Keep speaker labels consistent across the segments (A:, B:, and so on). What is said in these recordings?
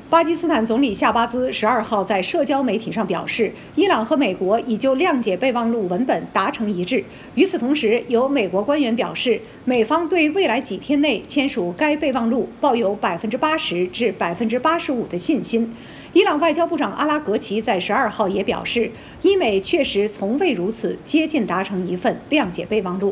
A: 巴基斯坦总理夏巴兹12号在社交媒体上表示，伊朗和美国已就谅解备忘录文本达成一致。与此同时，有美国官员表示，美方对未来几天内签署该备忘录抱有80%至85%的信心。伊朗外交部长阿拉格齐在12号也表示，伊美确实从未如此接近达成一份谅解备忘录。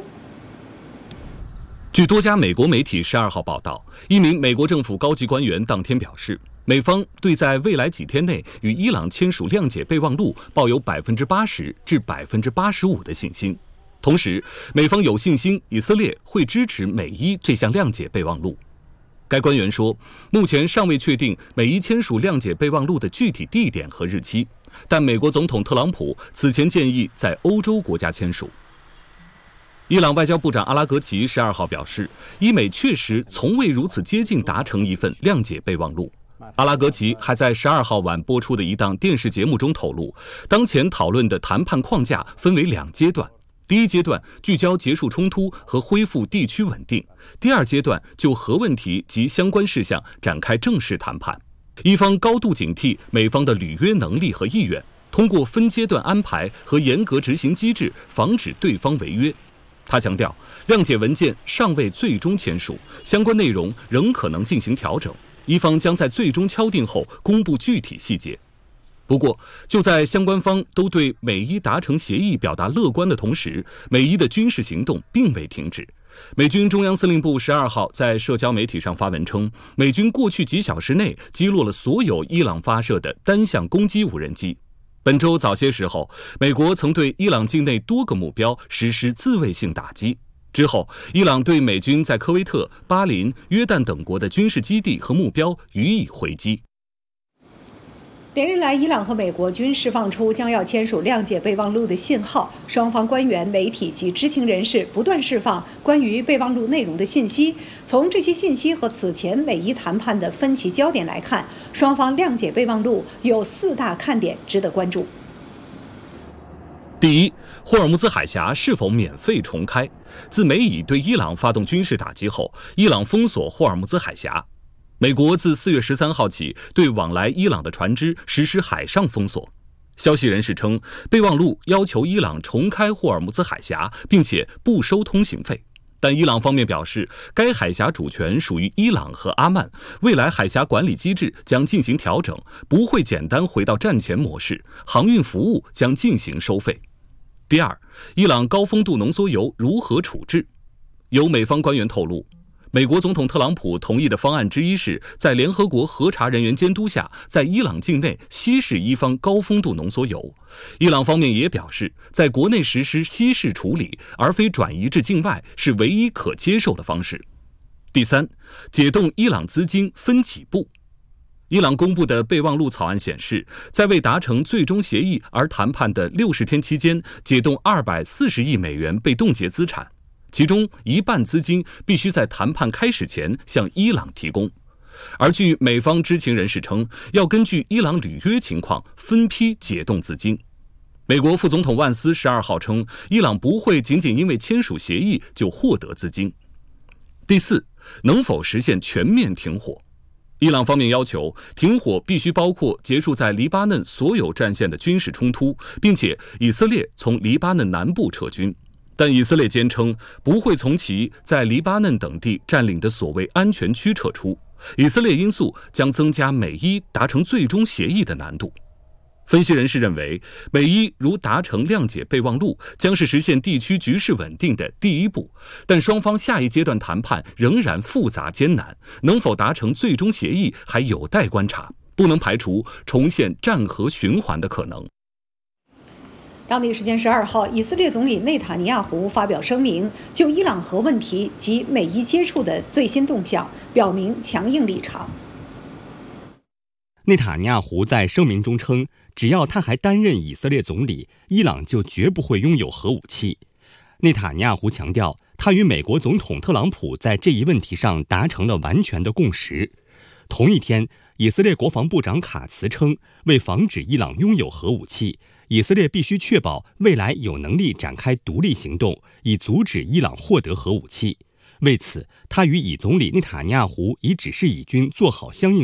B: 据多家美国媒体12号报道，一名美国政府高级官员当天表示，美方对在未来几天内与伊朗签署谅解备忘录抱有80%至85%的信心。同时，美方有信心以色列会支持美伊这项谅解备忘录。该官员说，目前尚未确定美伊签署谅解备忘录的具体地点和日期，但美国总统特朗普此前建议在欧洲国家签署。伊朗外交部长阿拉格齐12号表示，伊美确实从未如此接近达成一份谅解备忘录。阿拉格齐还在12号晚播出的一档电视节目中透露，当前讨论的谈判框架分为2阶段。第一阶段聚焦结束冲突和恢复地区稳定，第二阶段就核问题及相关事项展开正式谈判。伊方高度警惕美方的履约能力和意愿，通过分阶段安排和严格执行机制，防止对方违约。他强调，谅解文件尚未最终签署，相关内容仍可能进行调整，伊方将在最终敲定后公布具体细节。不过，就在相关方都对美伊达成协议表达乐观的同时，美伊的军事行动并未停止。美军中央司令部12号在社交媒体上发文称，美军过去几小时内击落了所有伊朗发射的单向攻击无人机。本周早些时候，美国曾对伊朗境内多个目标实施自卫性打击。之后，伊朗对美军在科威特、巴林、约旦等国的军事基地和目标予以回击。
A: 连日来，伊朗和美国均释放出将要签署谅解备忘录的信号，双方官员、媒体及知情人士不断释放关于备忘录内容的信息。从这些信息和此前美伊谈判的分歧焦点来看，双方谅解备忘录有4大看点值得关注。
B: 第一，霍尔木兹海峡是否免费重开？自美以对伊朗发动军事打击后，伊朗封锁霍尔木兹海峡。美国自4月13号起对往来伊朗的船只实施海上封锁。消息人士称，备忘录要求伊朗重开霍尔木兹海峡，并且不收通行费。但伊朗方面表示，该海峡主权属于伊朗和阿曼，未来海峡管理机制将进行调整，不会简单回到战前模式，航运服务将进行收费。第二，伊朗高丰度浓缩铀如何处置？有美方官员透露，美国总统特朗普同意的方案之一是在联合国核查人员监督下，在伊朗境内稀释伊方高丰度浓缩铀。伊朗方面也表示，在国内实施稀释处理，而非转移至境外，是唯一可接受的方式。第三，解冻伊朗资金分几步。伊朗公布的备忘录草案显示，在未达成最终协议而谈判的60天期间，解冻240亿美元被冻结资产。其中一半资金必须在谈判开始前向伊朗提供，而据美方知情人士称，要根据伊朗履约情况分批解冻资金。美国副总统万斯12号称，伊朗不会仅仅因为签署协议就获得资金。第四，能否实现全面停火？伊朗方面要求停火必须包括结束在黎巴嫩所有战线的军事冲突，并且以色列从黎巴嫩南部撤军。但以色列坚称不会从其在黎巴嫩等地占领的所谓安全区撤出，以色列因素将增加美伊达成最终协议的难度。分析人士认为，美伊如达成谅解备忘录，将是实现地区局势稳定的第一步，但双方下一阶段谈判仍然复杂艰难，能否达成最终协议还有待观察，不能排除重现战核循环的可能。
A: 当地时间12号，以色列总理内塔尼亚胡发表声明，就伊朗核问题及美伊接触的最新动向表明强硬立场。
C: 内塔尼亚胡在声明中称，只要他还担任以色列总理，伊朗就绝不会拥有核武器。内塔尼亚胡强调，他与美国总统特朗普在这一问题上达成了完全的共识。同一天，以色列国防部长卡茨称，为防止伊朗拥有核武器，以色列必须确保未来有能力展开独立行动，以阻止伊朗获得核武器。为此，他与以总理内塔尼亚胡已指示以军做好相应